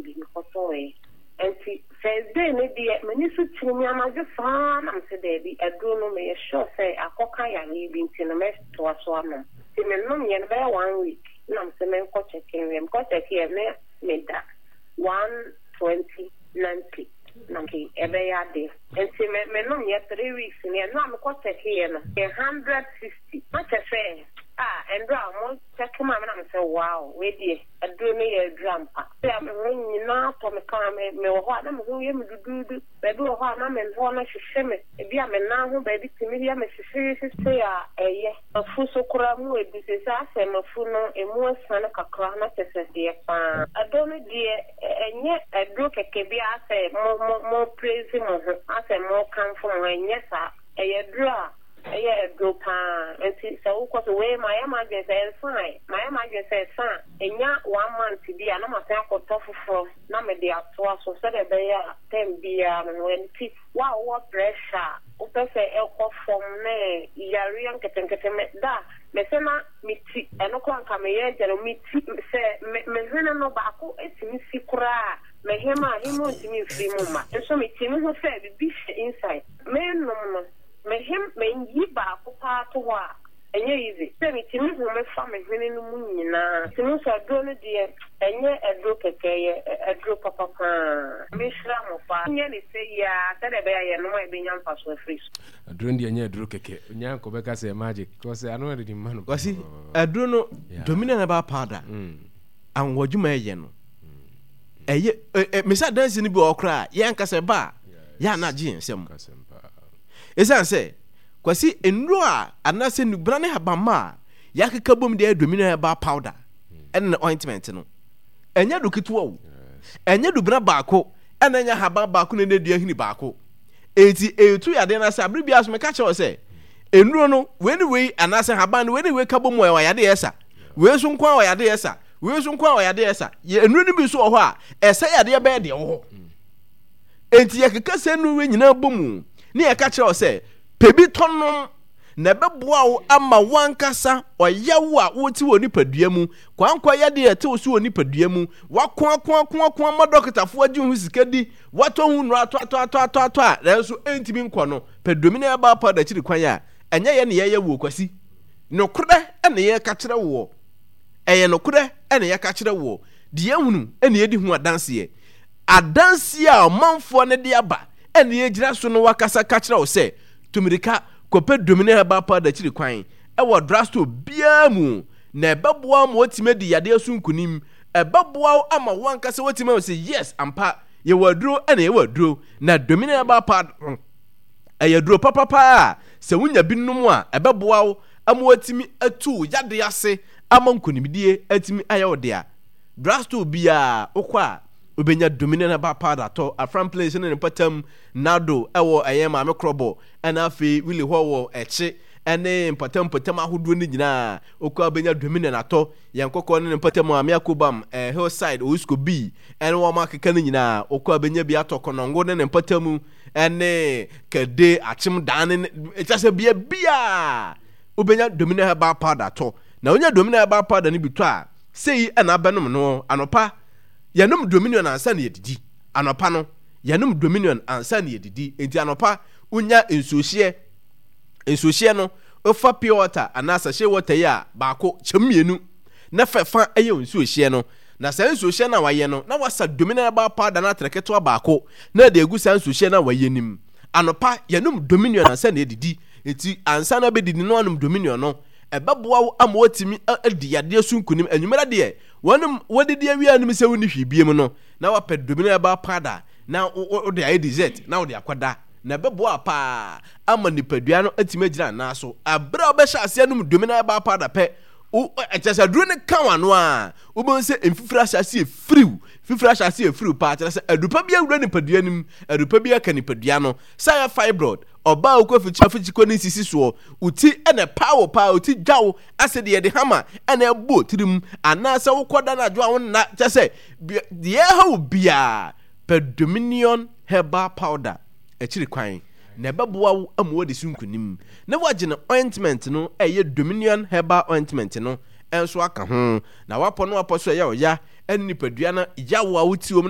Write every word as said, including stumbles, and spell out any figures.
no bi ko so e enti Thursday ne de mani so tumi amaje fa na mse de bi aduro no me sure say akoka ya ni bi nti no me to aso am ti me no me be one week na mse me ko check in me ko check here me me da one twenty ninety nanki ebe ya de enti me me no me three weeks ne na me ko check here no one hundred sixty what say ah and bra mo check ma na me say wow we die aduro me ya drampa ya me ni na to me kan me me ho na me ho ye me dudu be bi ho na me ho na hwehwe me e bi a me na ho ba bi timi ya me hwehwe hwehwe ya eye afu so kura mu e bi se sa se mafu no emu asan kakra na tese de pa aduro me die enye aduro keke bi a se mo mo mo praise mo ho a se mo kan fo mo enye sa eye dura yeah, go pan and see so because way my imagine say fine. My imagine say fine. And ya one month to be an amateur for tough from na me de ato so said be ya ten be um when tea wow what pressure. Ope say e ko from me yari an keten keten me da me say na me ti eno ko anka me ye jero me ti say me me hwena no ba ko etimi si kura me hema hemo ntimi fi mu ma. So me ti me ho say be inside. Me no no me him me yi ba ko pa to wa enye easy se mi timi ho me fa me hwene no mu nyina timi so adro no de enye adro kekeye adro papa pa me shra mo pa enye ne se ya se de be ya no ma be nyam fa so free adro ndi enye adro keke nya ko be ka se magic ko se anu de manu ko si adro no domina na ba powder an wodwuma ye no eye me sa dance ni bi okra ye nka se ba ya na ji ensem Esan say kwasi enro a anase nubra ne habama ya keka bom de domino heba powder en ointment no enya dokitwa wo enya dubra baako en enya haba baako ne nedua hini baako eti etu ya de na say abri bia so me ka che wo say enro no weni we anase haba no weni we ka bom wa ya de yesa we so nkwa wa ya de yesa we so nkwa wa ya de yesa enro ni bi so ho a esa ya de be de ho enti ya keka se no we nyina bomu ni e ka kire say pebi tonom na beboa wo ama wankasa oyawo a woti woni padua mu kwankwa yade ete wo so woni padua mu wakwa kwa kwa kwa ma dokitafo agi hu sikadi wato hu no ato ato ato ato ato a renso entimi nkɔ no padua mi na ba pa da kiri kwan a enye ye ne ye wo kwasi nokure ene ye ka kire wo eye nokure ene ye ka kire wo de ehunu ene ye di hu adanse ye adanse a manfo ne de aba ene ye gira so no wakasa ka kire wo se tumirika kope domine heba pa da kiri kwan e wo drasto bia mu na ebeboa mo otimedi yade asunkunim ebeboa ama wankasa wotima say yes ampa ye waduro ene ye waduro na domine heba pa e ye duro papa pa se wunya binum a ebeboa ama otimi atu yade ase ama nkunimdie atimi ayode a drasto bia okwa obenya domine na ba powder to afran place ne patam nado ewo ayema me krobo ana afi wili ho eche ene patam patam ahodo ni nyina okwa obenya domine na to yankoko ne patam ame akobam eh hillside osko b ene wo ma keka ni nyina okwa obenya bi atoko nongo ne patam ene kede achim dan etase bia bia obenya domine ha ba powder to na onya domine ha ba powder ni bitu a sei ana benom no anopa yanum dominion ansa na yedidi anopa no yanum dominion ansa na yedidi enti anopa unya ensohye ensohye no ofa pure water anasa hye water ya baako chemienu na fefa eye ensohye no na sa ensohye na waye no na wasa dominion ba powder na treketo baako na de egu sa ensohye na waye nim anopa yanum dominion ansa na yedidi enti ansa na be didi no anum dominion no ebeboa am wotimi adi yade asunkunim anwumara de wonum wodidi awia nim se woni hwibiem no na wapɛ domina ba pada na wode ayi desert na wode akwada na beboa pa ama nipadua no atimi agira na so abra obɛhya ase anum domina ba pada pɛ o ɛkyɛsɛ duro ne kawano a wobon se emfifira hyase efriw fifira hyase efriw pa kyerɛ sɛ adupa bia wura nipadua nim adupa bia ka nipadua no sa fibroid oba okofichi afichiko ni sisi so uti ene power pa uti dwawo ase de hama ene ebo tirim anasa wokoda na dwo awon na kyerɛ sɛ de ha bia per dominion herbal powder ekiri kwan na ebeboa amuwo de sunkunim na wagene ointment no eye dominion herbal ointment no enso aka ho na wapo no wapo so ya oya eni nipadua na yawo a wuti